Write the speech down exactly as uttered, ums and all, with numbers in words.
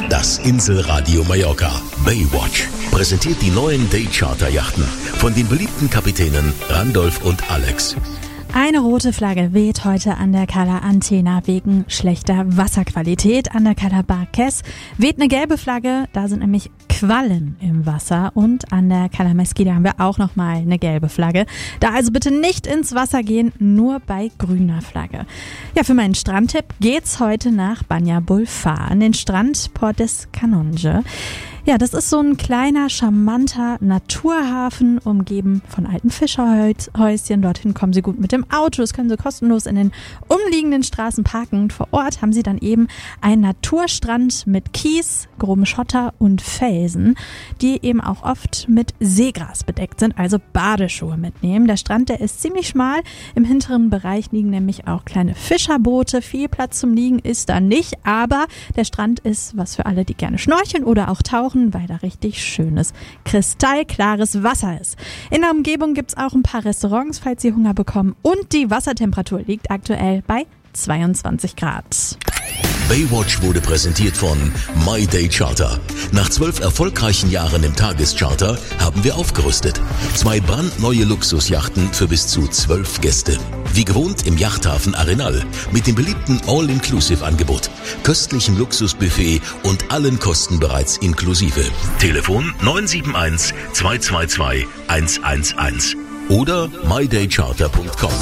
Das Inselradio Mallorca Baywatch präsentiert die neuen Daycharter-Yachten von den beliebten Kapitänen Randolph und Alex. Eine rote Flagge weht heute an der Cala Antena wegen schlechter Wasserqualität. An der Cala Barques weht eine gelbe Flagge, da sind nämlich Quallen im Wasser. Und an der Cala Mesquida haben wir auch nochmal eine gelbe Flagge. Da also bitte nicht ins Wasser gehen, nur bei grüner Flagge. Ja, für meinen Strandtipp geht's heute nach Banya Bulfar, an den Strand Port des Canonge. Ja, das ist so ein kleiner, charmanter Naturhafen, umgeben von alten Fischerhäuschen. Dorthin kommen Sie gut mit dem Auto, das können Sie kostenlos in den umliegenden Straßen parken. Und vor Ort haben Sie dann eben einen Naturstrand mit Kies, grobem Schotter und Felsen, die eben auch oft mit Seegras bedeckt sind, also Badeschuhe mitnehmen. Der Strand, der ist ziemlich schmal. Im hinteren Bereich liegen nämlich auch kleine Fischerboote. Viel Platz zum Liegen ist da nicht, aber der Strand ist was für alle, die gerne schnorcheln oder auch tauchen, weil da richtig schönes, kristallklares Wasser ist. In der Umgebung gibt es auch ein paar Restaurants, falls Sie Hunger bekommen. Und die Wassertemperatur liegt aktuell bei zweiundzwanzig Grad. Baywatch wurde präsentiert von My Day Charter. Nach zwölf erfolgreichen Jahren im Tagescharter haben wir aufgerüstet. Zwei brandneue Luxusjachten für bis zu zwölf Gäste. Wie gewohnt im Yachthafen Arenal mit dem beliebten All-Inclusive-Angebot, köstlichem Luxusbuffet und allen Kosten bereits inklusive. Telefon neun sieben eins, zwei zwei zwei, eins eins eins oder my day charter punkt com.